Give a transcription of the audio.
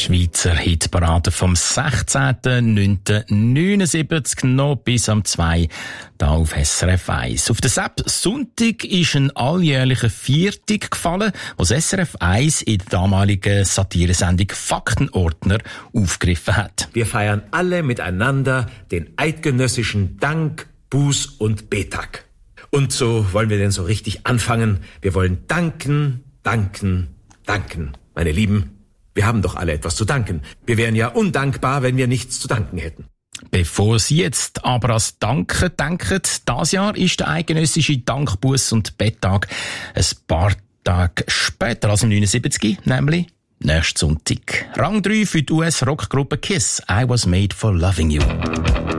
Die Schweizer Hitparade vom 16.09.79 noch bis am 2. da auf SRF 1. Auf den Sonntag ist ein alljährlicher Viertag gefallen, was SRF 1 in der damaligen Satiresendung Faktenordner aufgegriffen hat. Wir feiern alle miteinander den eidgenössischen Dank-, Buß- und Betag. Und so wollen wir denn so richtig anfangen. Wir wollen danken, danken, danken. Meine Lieben, wir haben doch alle etwas zu danken. Wir wären ja undankbar, wenn wir nichts zu danken hätten. Bevor Sie jetzt aber ans Danken denken, dieses Jahr ist der eidgenössische Dank-, Buß- und Betttag ein paar Tage später als im 79, nämlich nächsten Sonntag. Rang 3 für die US-Rockgruppe KISS, I Was Made for Loving You.